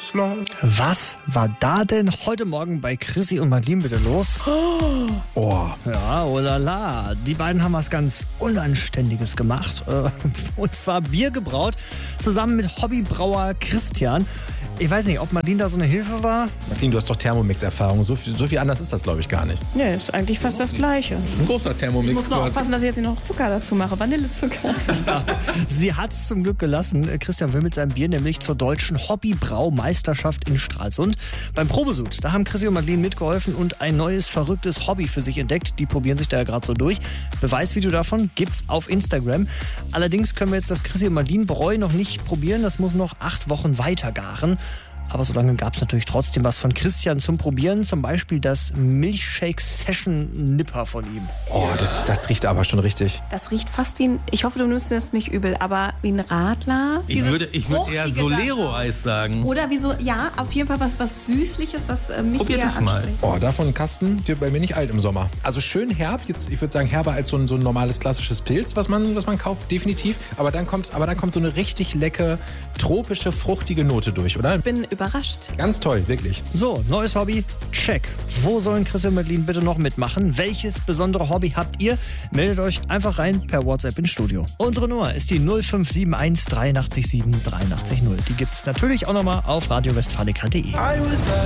Was war da denn heute Morgen bei Chrissy und Madeleine bitte los? Oh. Ja, oh la la. Die beiden haben was ganz Unanständiges gemacht. Und zwar Bier gebraut, zusammen mit Hobbybrauer Christian. Ich weiß nicht, ob Madeleine da so eine Hilfe war. Madeleine, du hast doch Thermomix-Erfahrung. So viel anders ist das, glaube ich, gar nicht. Nee, ist eigentlich fast das Gleiche. Ein großer Thermomix. Ich muss nur aufpassen, dass ich jetzt noch Zucker dazu mache. Vanillezucker. Ja, sie hat es zum Glück gelassen. Christian will mit seinem Bier nämlich zur deutschen Hobbybraumeisterschaft in Stralsund. Beim Probesud, da haben Chrissy und Madeleine mitgeholfen und ein neues, verrücktes Hobby für sich entdeckt. Die probieren sich da ja gerade so durch. Beweisvideo davon gibt's auf Instagram. Allerdings können wir jetzt das Chrissy und Madeleine Bräu noch nicht probieren. Das muss noch 8 Wochen weiter garen. Aber so lange gab es natürlich trotzdem was von Christian zum Probieren. Zum Beispiel das Milkshake Session Nipper von ihm. Oh, das riecht aber schon richtig. Das riecht fast wie ein, ich hoffe, du nimmst das nicht übel, aber wie ein Radler. Ich würde eher Solero-Eis sagen. Oder wie so, ja, auf jeden Fall was Süßliches, was mich Probiert eher das mal. anspricht. Oh, davon ein Kasten, wird bei mir nicht alt im Sommer. Also schön herb, jetzt, ich würde sagen herber als so ein normales klassisches Pilz, was man kauft, definitiv. Aber dann kommt so eine richtig leckere, tropische, fruchtige Note durch, oder? Ich bin überrascht. Ganz toll, wirklich. So, neues Hobby, check. Wo sollen Chrissy und Madeleine bitte noch mitmachen? Welches besondere Hobby habt ihr? Meldet euch einfach rein per WhatsApp ins Studio. Unsere Nummer ist die 0571 83 7 83 0. Die gibt's natürlich auch nochmal auf radiowestfalica.de.